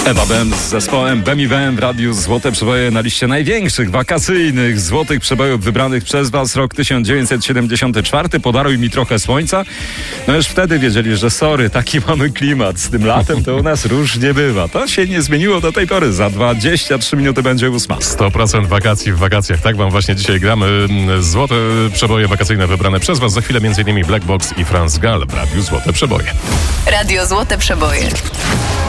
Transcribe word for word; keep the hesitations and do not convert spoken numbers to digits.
Ewa Bem z zespołem Bem i Bem w radiu Złote Przeboje na liście największych wakacyjnych złotych przebojów wybranych przez was. Rok tysiąc dziewięćset siedemdziesiąty czwarty. Podaruj mi trochę słońca. No już wtedy wiedzieli, że sorry, taki mamy klimat. Z tym latem to u nas różnie bywa. To się nie zmieniło do tej pory. Za dwadzieścia trzy minuty będzie ósma. sto procent wakacji w wakacjach. Tak wam właśnie dzisiaj gramy. Złote przeboje wakacyjne wybrane przez was. Za chwilę między innymi Black Box i Franz Gall w radiu Złote Przeboje. Radio Złote Przeboje.